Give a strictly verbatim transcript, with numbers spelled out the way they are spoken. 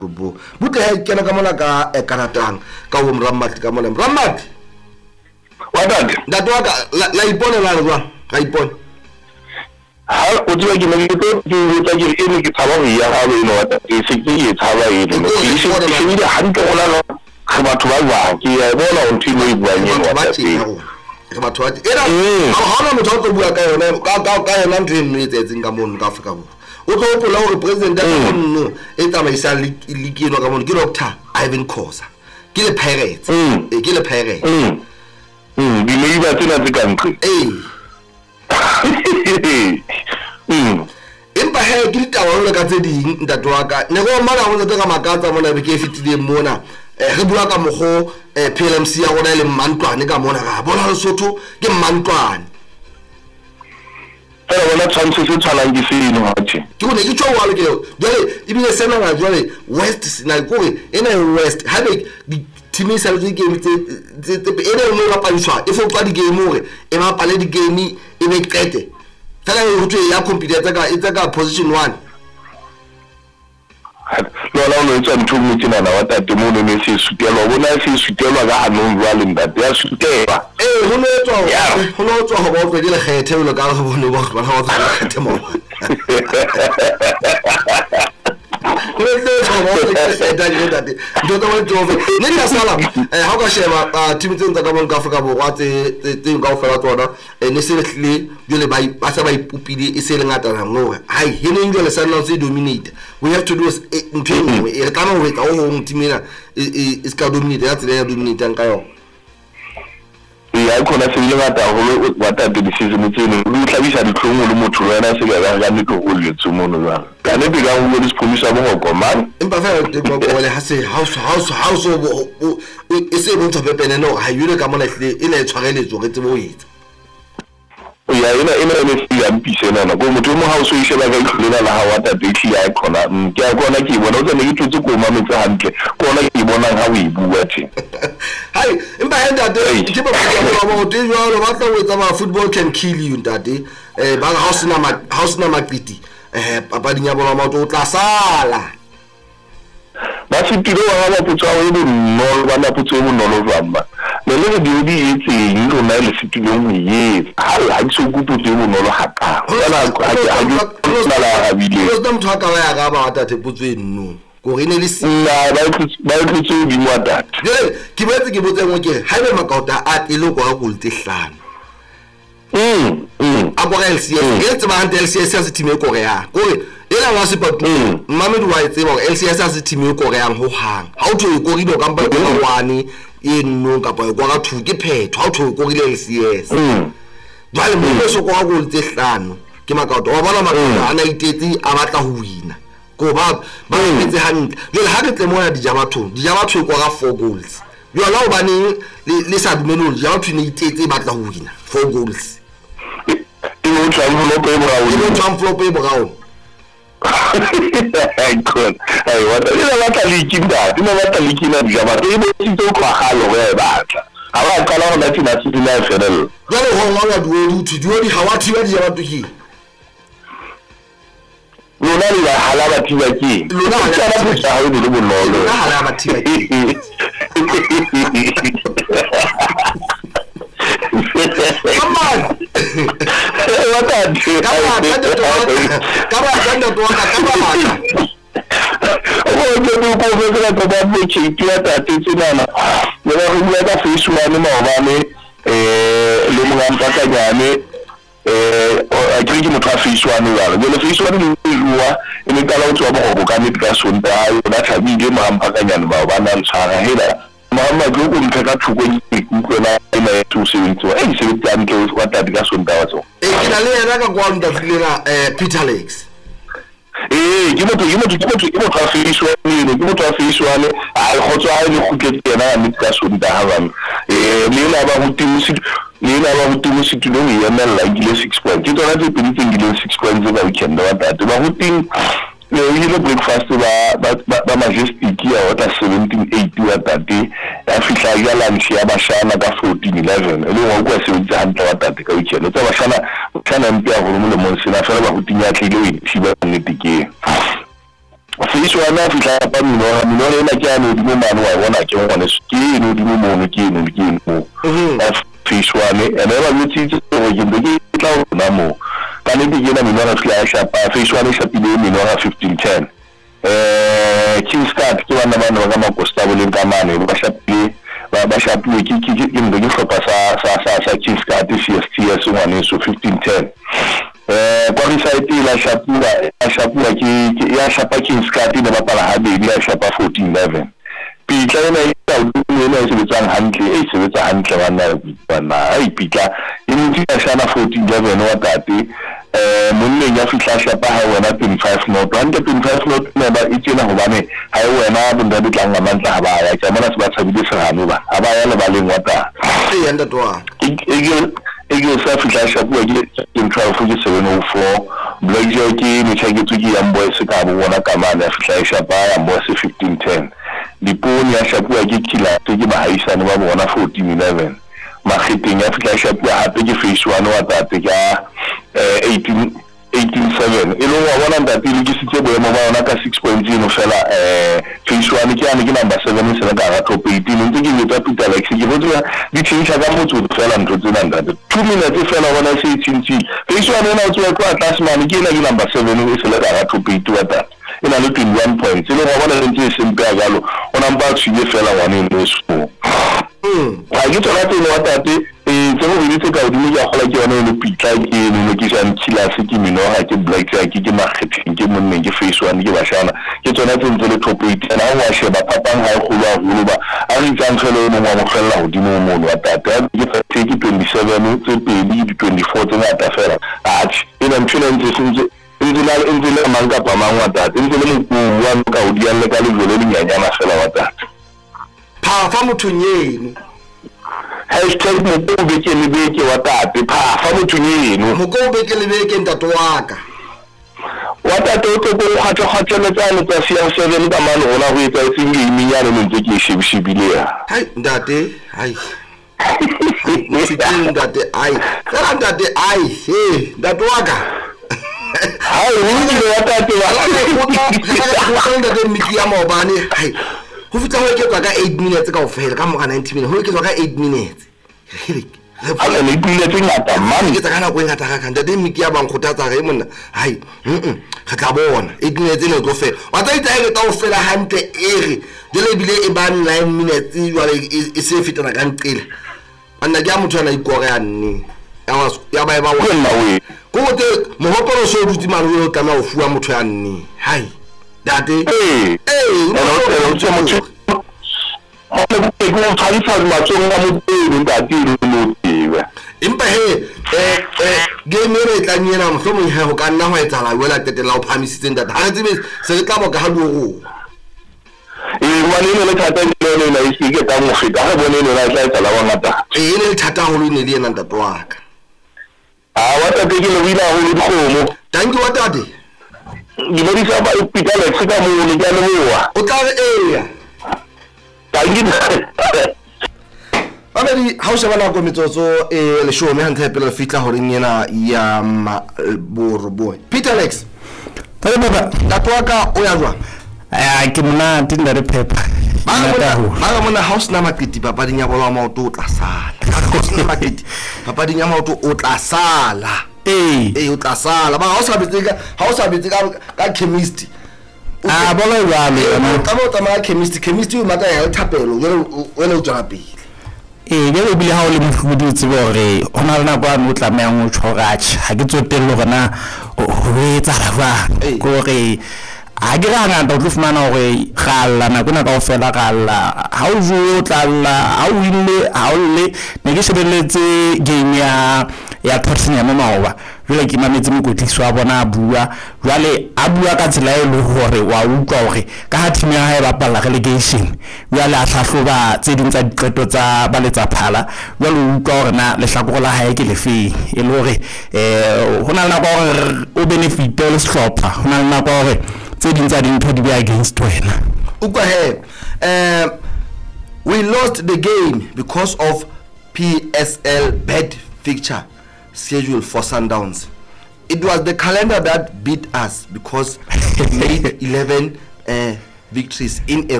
Bo butle ha kena ka mona ka e karatang ka ho Mramati ka mona Mramati wa dad datwa ka la ipone la jwa ga ipone ha o tswa ke me to ke tsa ke ene ke tsaba ya ha le no wa ke se ke e tsaba e no ke se ke ni ha nka ona no ga batho ba ba ke ya bona o ntino e bua nyeno wa tsa ke batho ba era ha hona motho o tlo bua ka yona ka ka ka yona ntwe nne tsetseng ka mona ka Afrika Borwa o tlo pola hore president ya monna e tsamaisa league eno ka mona ke Doctor Ivan Khoza ke le Pirates e ke le Pirates mm di le ba tsena tse ka ntle eh mm empa he ke ditaba le ka tse ding ntate wa ka ne go mara ho tsa ka makatsa mona be ke fitile mona re bua ka mogo P L M C ya rona le Mmantwane ka mona ga bona Lesotho ke Mmantwane e bona tshwantsho se tshwanang ke seno ha tse ke go ne ke tswa le ke jwale e bile sena ga jwale West na go ena West ha be di team sa le game tse tse ena le ba paiswa e fo pa di game hore e ba pale di game e be qete fela e rutwe ya computer tsa ka e tsa ka position one lo la lo tswa ntho mo tsena na wa tate mo ne se sutelwa bona se sutelwa ga anon jwale ntate ya sutelwa eh ho no tswa ho no tswa ho ba o le kgethe o le ka go bona ba ba ha o kgethe mo le le go le da le da do do le do ne ka sala eh ha ka sheba team tse tsa ka bona ka Afrika Borwa tse tse ka ofela tsona ne se le jole ba ba sa ba ipupile e se le ngata na ngo hai hene jole sa nna se dominate we have to do ntwe e ka no wetsa o ho team ena e ska dominate ya tsela ya dominate nka yo ya khona se le ngata ho wa tate di season tseno le tlabisa ditlhongo le motho wena se ga ga ne go le tsumono ba ka ne be ga go le sponsor mo go man empa fa te go go le ha se house house house e se mo tsope pene no ha yule ka mona hle e le tshwareletso re tsebo etsa ya ina ina ne se ya mpise na go motho mo house o sheba ga itlholela la ha wa tate ti ya khona ke a kona ke bona o tsene ke tutse ko mametsa hantle kona ke bona ha o e bua tse hai empa enda de ke ba ba ba de jwalo ba tla wetsa ba football can kill you ntate eh ba house na ma house na maqiti eh papa dinya bona ma o tla sala ba fitile wa ba putsa o le no ba na putsa o no lo jamba le le di di itse ndo na le fitile mo ye ha ha so kupu te mo no lo haka ala ha ha ju na la ha bile lo dam thaka ba ya ga ba tate putse nno go rene le si na ba ba tse di mo ata jele ke betse ke botse ngo ke ha be makauta a tele go ga go lte hlano mm mm a go L C S e tse ba hante L C S ya se team e go ya go ela wa se patu mmamedi wa itse ba L C S ya se team e go ya ho hang ha o thwe go rido ka mpa go one e nno ka pa go ga two ke phetho ha o thwe go rile L C S mm jwale mo so go ga go lte hlano ke makauta wa bona makauta ana itetse a batla ho wina go ba ba itse hantle jole ha ke tle mo ya di ja batho di ja batho go ga four goals yo la o bane le sa dumelo ja batho ne itetse batla ho wina four goals e mo tsa mo pe mo e mo tsa mo pe mo ai kon ai wa ta ina batla likinda ina batla likina di ja batho e mo tso go ga lo we batla aba ka la na tina tsi na federal jole ho ngwa duodi tu duodi ha wa thiba di ja batho ki lona le la hala ba thiba ke lona ha la ba tsa ha le bonolo lona hala ba thiba ke come on what are you come on come on come on come on o ke bu ko be ka ba bo chi tia ta ti tsana le ba hu ya ka fish one mo ba me eh le mo ngam ka nyane eh a ke mo tra fish one ba le fish one ni ruwa ene ka la o tswa bo go ka ni ka sonta yo na thabile mo ampa ka nyane ba ba na ntshara hela mama go go nka ka thuko ni ku na ina two seventy eh se bitsa ntle wa tadi ka sonta wa tso e ke na le yena ka kwa nda filena eh Peter Lakes eh ke mo ke mo ke mo ke mo tra fish one ni ke mo tra fish one a go tswa a le go ke na ni ka sonta ha ba eh le la ba go timusi le la ba go timusi tulo ya na la ile six point ke tsona tse pedi tse six point tse ba weekend wa tadi ba go tim le ile breakfast ba ba majestic ya wata seventeen eight wa tadi ya fihla ya lunch ya bashana ka fourteen eleven le go kwa se utsa hantla wa tadi ka weekend tsa bashana kana mpia go mo le mo sena fela ba go tinya tlile o ithiba nnete ke phase one a fihla pa minora minora ena ke ano di mo mane wa bona ke ngone ke no di mo mo ke no ke no phase one and then we see to ke be ke tla na mo ka ne di gena minora fihla shapa phase one sa pile minora fifteen ten eh Kingsstart ke bana bana ba ma Gustavo le Nkamane ba shapile ba ba shapile ke ke ke mbe ke hlopa sa sa sa sa Kingsstart C S T S one so fifteen ten eh kwa site la shapula ya shapula ki ya shapa Kingsstart ne ba pala ha be ya shapa fourteen eleven pitla ena ya udu ena se betsa hantle e se betsa hantle bana bana ai pitla ini ya shana fourteen eleven wa tate eh monne ya fihla shapa ha wena twenty-five not one twenty-five not ne ba itena ho bane ha wena bunda ditlang amantla ha ba ya ke mona se ba tshabile serhano ba ha ba ya le ba leng wa ta e yanda twa ege sa fihla shapa ke twelve ke seven oh four black jockey me chake tsuki ya mboy se ka bo bona kamana fihla shapa ya mboy se fifteen ten diponi ya shapa ke kila ke ba haisane ba bona fourteen eleven makgeteng ya fihla shapa hape ke face one wa tate ka eighteen seven e lo wa bona ntate le ke sitse boemo ba ona ka six point zero fela eh face one ke ane ke number seven se ka ga top eighteen ntse ke letsa Peter Alex ke botsa di tshintsha ka motho fela ntho tsena ntate two minutes fela bona se tsintsi face one ena o tswa kwa classman ke ena ke number seven e se le ka top eighteen wa tate ena le twenty-one points e lo wa bona ntse se mpe jalo ona mpa tshiye fela one no so mm ha ke tsona teng wa tate e tseno re ditse ka odimo ya gola ke yona le pitla ke no ke sa ntshila se ke minora ke black ke ke makgeteng ke monne ke face one ke bashana ke tsona tse ntse le top eight na wa sheba papang ha go lwa go ba a re tsang fela no mo mogella odimo mo wa tata ke fa ke twenty-seven tse pedi di twenty-four tse ngata fela a ina mtshela ntse sentse ntse la ntse la manga pa mangwa tata ntse le mo wa ka odiya le ka le jolo le nyanyana fela wa tata pha fa motho nyeno hashtag mo beke le beke wa tate pha fa motho nyeno mo go beke le beke ntato waka wa tate o tlo go khatla khatla le tsane tsa C R seven ka mano ona go etsa seng e minyane mo ntse ke shebishibile ya hai ntate hai motho ntate ai tsara ntate ai he ntato waka hai o le wa tate wa go ntate miki ya mobane hai go fitla go ke ka eight minutes ka ofela ka mo ka ninety minutes go ke ka eight minutes ha le dile tse ngata man ke tsaka na go ngata ka kanta de miki ya bang khotatsa ga e monna hai mm ga ka bona eight minutes ne go fela wa tsa itse ke ta ofela hantle ere de le bile e ba nine minutes jwale e se fitana ka nqela anna ke a motho ana ikore ya nne ya wa ya ba e ba wa we go te mo hopolo so dutse maro o tla o fuwa motho ya nne hai date eh eh no no mo tse o ke go tshwantsha matsong a motho ntate mo tiwe empa he eh eh game re tla nyena mo so mo he go ka nna go etsala wela tetela o phamisitse ntate ha tsebe se re tla bo ka ha go e wa le le thata le le la isike ka mo feta ga bone le la tla tsala wa ngata e le thata go le le ena ntate wa ka a wa tate ke le wina go le dikgomo tanki wa tate di bodi sa ba Peter Alex ka mo le ja le wa o tla re eya tanki Abedi ha o se bana go metsotso e le show me hanthe pele fitla hore nyena ya borobo Peter Alex tale baba tatwa ka o ya jwa a ke mona tinda re pepper ba ga mona house na makiti papa dinya bola ma o to tla sala house na makiti papa dinya ma o to o tla sala eh eh o tla sala ba house abetse ka house abetse ka ka chemist a bola ya le mo tamo tama chemist chemist o mata ya thapelo wele o tswa pele e ge le bile ha o le mofudi tse gore ona rena kwa mo tlameang o tshogach ha ke tsotelo gona o etsa la ba go re a ke ga ngata o tlo fumana gore galla na bona ka ofela galla ha o jo tlalla ha o ile ha o le ne ke shebeletse game ya ya Tottenham mo maoba jwale ke mametse mokotliso wa bona a bua jwale a bua ka tsela e le gore wa utlwa gore ka ha team ya hae ba palla relegation jwale a hlahloba tse ding tsa diqeto tsa ba letsa phala jwale o utlwa gore na le hlakoro la hae ke lefe e le gore eh hona le gore o benefit le sehlopha hona le nako gore tse ding tsa dintho di be against wena ukwa he eh we lost the game because of P S L bad fixture schedule for Sundowns. It was the calendar that beat us because it made eleven uh, victories in a